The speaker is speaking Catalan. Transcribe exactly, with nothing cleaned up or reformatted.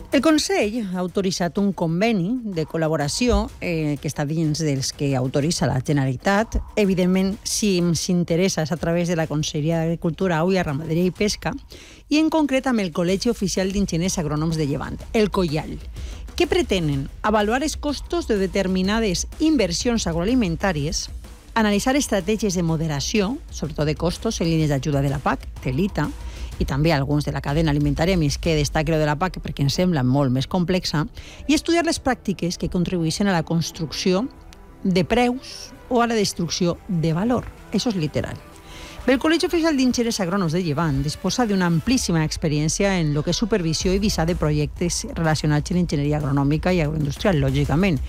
El Consell ha autoritzat un conveni de col·laboració eh, que està dins dels que autoritza la Generalitat. Evidentment, si ens interessa, és a través de la Conselleria d'Agricultura, Aigua, Ramaderia i Pesca, i en concret amb el Col·legi Oficial d'Enginyers Agrònoms de Llevant, el COIAL, que pretenen avaluar els costos de determinades inversions agroalimentàries, analitzar estratègies de moderació, sobretot de costos en línies d'ajuda de la P A C, de l'I T A, i també alguns de la cadena alimentària, més que destaca de la P A C perquè ens sembla molt més complexa, i estudiar les pràctiques que contribueixen a la construcció de preus o a la destrucció de valor. Això és literal. El Col·legi Oficial d'Enginyers Agrònoms de Llevant disposa d'una amplíssima experiència en el que és supervisió i visar de projectes relacionats amb enginyeria agronòmica i agroindustrial, lògicament,